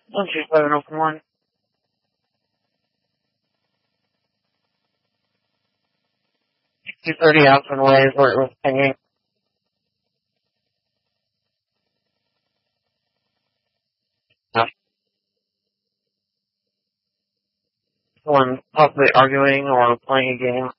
127 open one. 230 out and away is where it was pinging. Someone possibly arguing or playing a game.